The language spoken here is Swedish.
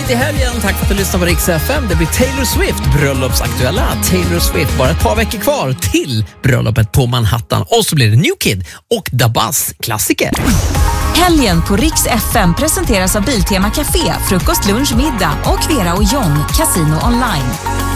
i helgen. Tack för att du lyssnar på Rix FM. Det blir Taylor Swift, bröllopsaktuella. Taylor Swift, bara ett par veckor kvar till bröllopet på Manhattan. Och så blir det New Kid och Dabas klassiker. Helgen på Rix FM presenteras av Biltema Café, frukost, lunch, middag och Vera och John, Casino Online.